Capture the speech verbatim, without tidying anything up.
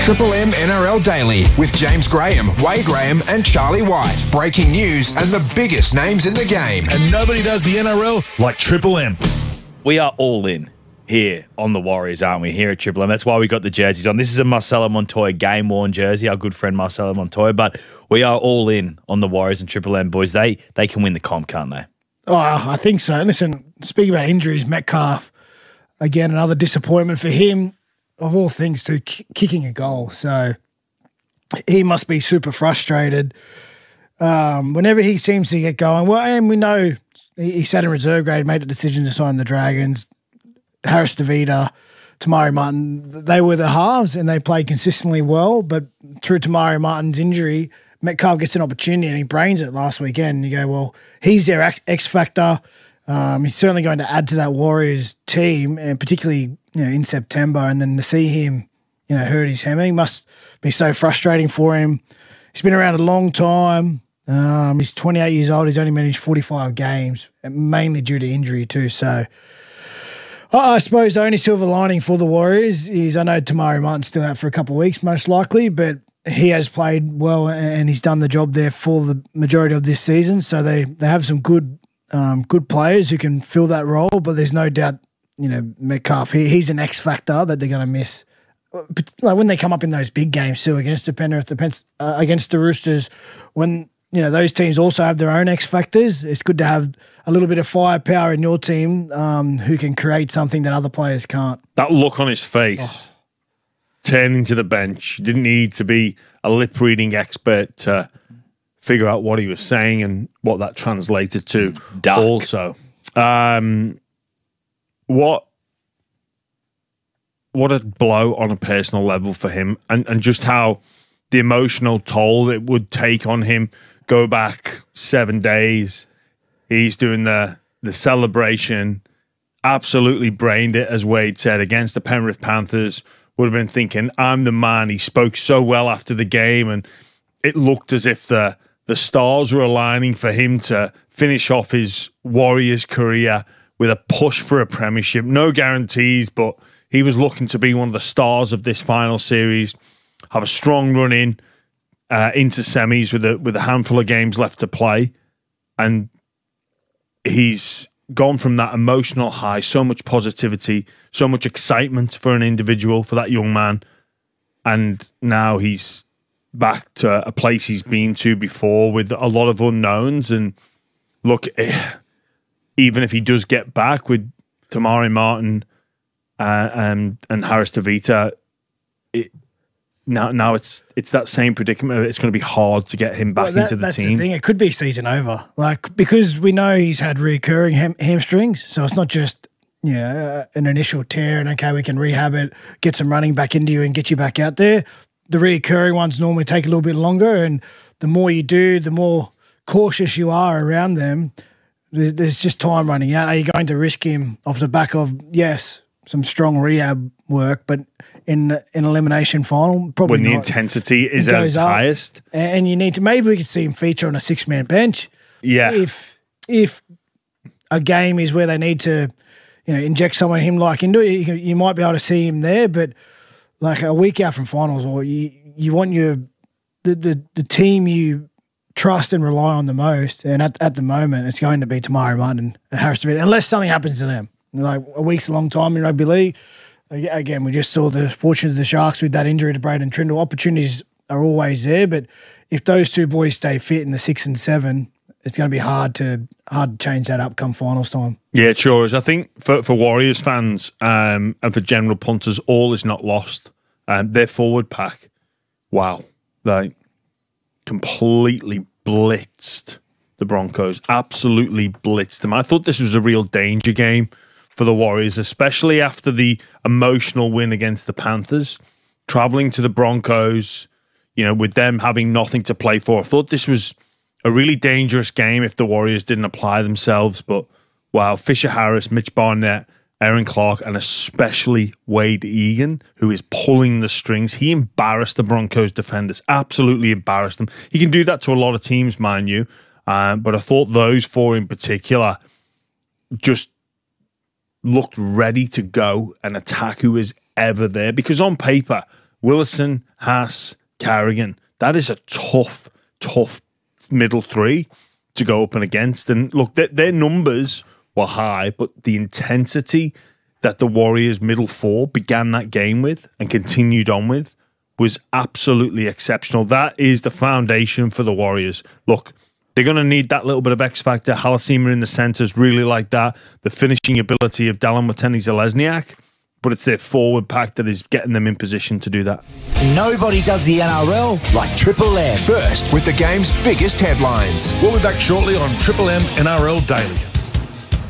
Triple M N R L Daily with James Graham, Wade Graham and Charlie White. Breaking news and the biggest names in the game. And nobody does the N R L like Triple M. We are all in here on the Warriors, aren't we, here at Triple M? That's why we got the jerseys on. This is a Marcelo Montoya game-worn jersey, our good friend Marcelo Montoya, but we are all in on the Warriors and Triple M, boys. They they can win the comp, can't they? Oh, I think so. Listen, speaking about injuries, Metcalf, again, another disappointment for him, of all things, to k- kicking a goal. So he must be super frustrated. Um, whenever he seems to get going, well, and we know he, he sat in reserve grade, made the decision to sign the Dragons. Harris DeVita, Tamari Martin, they were the halves and they played consistently well, but through Tamari Martin's injury, Metcalf gets an opportunity and he brains it last weekend. And you go, well, he's their X factor. Um, he's certainly going to add to that Warriors team, and particularly you know in September. And then to see him, you know, hurt his hammy must be so frustrating for him. He's been around a long time. Um, he's twenty-eight years old. He's only managed forty-five games, mainly due to injury too. So I suppose the only silver lining for the Warriors is I know Tamari Martin's still out for a couple of weeks, most likely, but he has played well and he's done the job there for the majority of this season. So they, they have some good um, good players who can fill that role, but there's no doubt, you know, Metcalf, he, he's an X factor that they're going to miss. But like when they come up in those big games too, against the Penrith, uh, against the Roosters, when you know those teams also have their own X factors, it's good to have a little bit of firepower in your team um, who can create something that other players can't. That look on his face, oh. turning to the bench, you didn't need to be a lip-reading expert to figure out what he was saying and what that translated to. Duck. Also, um, what what a blow on a personal level for him, and, and just how the emotional toll it would take on him. Go back seven days. He's doing the the celebration. Absolutely brained it, as Wade said, against the Penrith Panthers. Would have been thinking, I'm the man. He spoke so well after the game, and it looked as if the the stars were aligning for him to finish off his Warriors career with a push for a premiership. No guarantees, but he was looking to be one of the stars of this final series. Have a strong run in uh, into semis with a with a handful of games left to play, and he's gone from that emotional high, so much positivity, so much excitement for an individual, for that young man, and now he's back to a place he's been to before with a lot of unknowns. And look, eh, even if he does get back with Tamari Martin uh, and and Harris DeVita, it. Now, now it's it's that same predicament. It's going to be hard to get him back well, that, into the that's team. The thing. It could be season over, like because we know he's had recurring ham- hamstrings, so it's not just you know an initial tear and okay, we can rehab it, get some running back into you, and get you back out there. The recurring ones normally take a little bit longer, and the more you do, the more cautious you are around them. There's, there's just time running out. Are you going to risk him off the back of yes, some strong rehab work, but in an elimination final, probably when the not. Intensity is at its up, highest, and you need to maybe we could see him feature on a six man bench. Yeah, if if a game is where they need to, you know, inject someone him like into it, you, you might be able to see him there. But like a week out from finals, or you you want your the the, the team you trust and rely on the most, and at at the moment, it's going to be Tamari Martin and Harris DeVita, unless something happens to them. Like a week's a long time in rugby league. Again, we just saw the fortunes of the Sharks with that injury to Braden Trindle. Opportunities are always there, but if those two boys stay fit in the six and seven, it's going to be hard to hard to change that up come finals time. Yeah, it sure is. I think for, for Warriors fans um, and for general punters, all is not lost. Um, their forward pack, wow, they completely blitzed the Broncos. Absolutely blitzed them. I thought this was a real danger game for the Warriors, especially after the emotional win against the Panthers, traveling to the Broncos, you know, with them having nothing to play for. I thought this was a really dangerous game if the Warriors didn't apply themselves. But wow, Fisher Harris, Mitch Barnett, Aaron Clark, and especially Wade Egan, who is pulling the strings. He embarrassed the Broncos defenders, absolutely embarrassed them. He can do that to a lot of teams, mind you. Um, but I thought those four in particular just looked ready to go and attack who is ever there. Because on paper, Willison, Haas, Carrigan. That is a tough, tough middle three to go up and against. And look, their, their numbers were high, but the intensity that the Warriors middle four began that game with and continued on with was absolutely exceptional. That is the foundation for the Warriors. Look, they're going to need that little bit of X factor. Halasima in the centers really like that. The finishing ability of Dallin Watene-Zelezniak, but it's their forward pack that is getting them in position to do that. Nobody does the N R L like Triple M. First with the game's biggest headlines. We'll be back shortly on Triple M N R L Daily.